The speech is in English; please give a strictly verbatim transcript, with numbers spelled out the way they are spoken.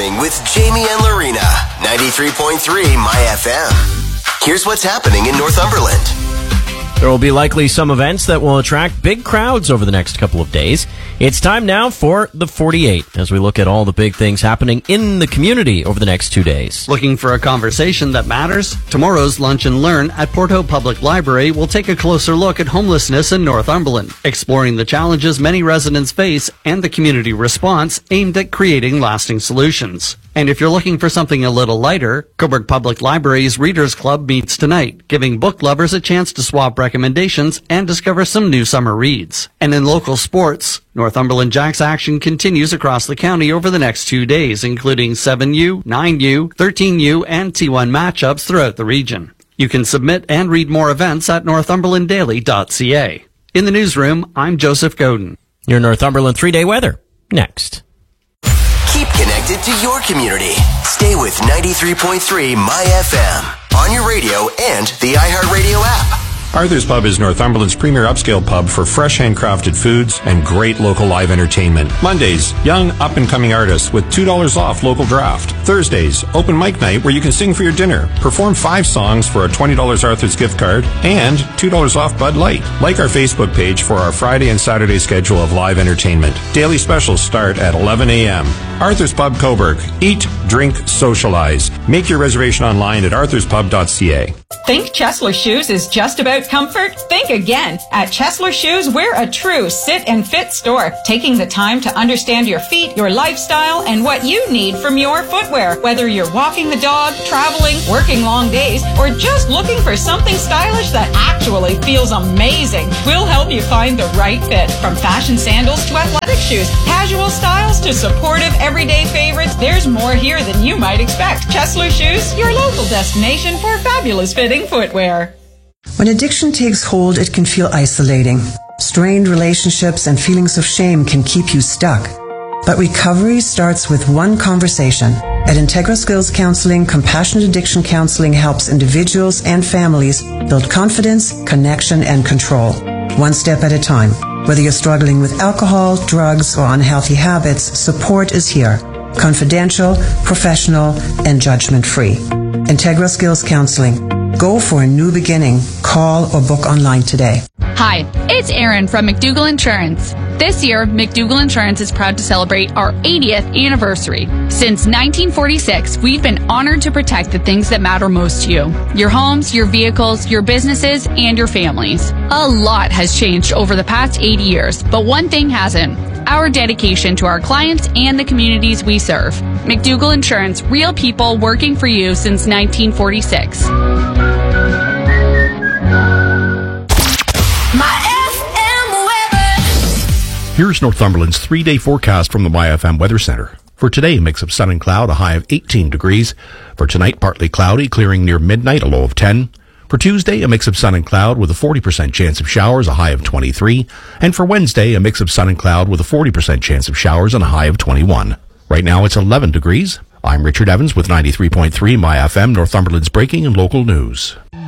Morning with Jamie and Lorena. ninety-three point three My F M. Here's what's happening in Northumberland. There will be likely some events that will attract big crowds over the next couple of days. It's time now for the forty-eight as we look at all the big things happening in the community over the next two days. Looking for a conversation that matters? Tomorrow's Lunch and Learn at Port Hope Public Library will take a closer look at homelessness in Northumberland, exploring the challenges many residents face and the community response aimed at creating lasting solutions. And if you're looking for something a little lighter, Cobourg Public Library's Readers Club meets tonight, giving book lovers a chance to swap recommendations and discover some new summer reads. And in local sports, Northumberland Jacks action continues across the county over the next two days, including seven U, nine U, thirteen U, and T one matchups throughout the region. You can submit and read more events at northumberland daily dot c a. In the newsroom, I'm Joseph Godin. Your Northumberland three-day weather, next. Keep connected to your community. Stay with ninety-three point three My F M on your radio and the iHeartRadio app. Arthur's Pub is Northumberland's premier upscale pub for fresh handcrafted foods and great local live entertainment. Mondays, young up-and-coming artists with two dollars off local draft. Thursdays, open mic night where you can sing for your dinner. Perform five songs for a twenty dollars Arthur's gift card and two dollars off Bud Light. Like our Facebook page for our Friday and Saturday schedule of live entertainment. Daily specials start at eleven a.m. Arthur's Pub Cobourg. Eat, drink, socialize. Make your reservation online at arthurs pub dot c a. Think Chesler Shoes is just about comfort? Think again. At Chesler Shoes, we're a true sit and fit store, taking the time to understand your feet, your lifestyle, and what you need from your footwear. Whether you're walking the dog, traveling, working long days, or just looking for something stylish that actually feels amazing, we'll help you find the right fit. From fashion sandals to athletic shoes, casual styles to supportive everyday favorites, there's more here than you might expect. Chesler Shoes, your local destination for fabulous fitting footwear. When addiction takes hold, it can feel isolating. Strained relationships and feelings of shame can keep you stuck. But recovery starts with one conversation. At Integra Skills Counseling, Compassionate Addiction Counseling helps individuals and families build confidence, connection, and control, one step at a time. Whether you're struggling with alcohol, drugs, or unhealthy habits, support is here. Confidential, professional, and judgment-free. Integra Skills Counseling. Go for a new beginning. Call or book online today. Hi, it's Erin from McDougall Insurance. This year, McDougall Insurance is proud to celebrate our eightieth anniversary. Since nineteen forty-six, we've been honored to protect the things that matter most to you. Your homes, your vehicles, your businesses, and your families. A lot has changed over the past eighty years, but one thing hasn't. Our dedication to our clients and the communities we serve. McDougall Insurance, real people working for you since nineteen forty-six. Here's Northumberland's three-day forecast from the My F M Weather Center. For today, a mix of sun and cloud, a high of eighteen degrees. For tonight, partly cloudy, clearing near midnight, a low of ten. For Tuesday, a mix of sun and cloud with a forty percent chance of showers, a high of twenty-three. And for Wednesday, a mix of sun and cloud with a forty percent chance of showers and a high of twenty-one. Right now, it's eleven degrees. I'm Richard Evans with ninety-three point three My F M, Northumberland's breaking and local news.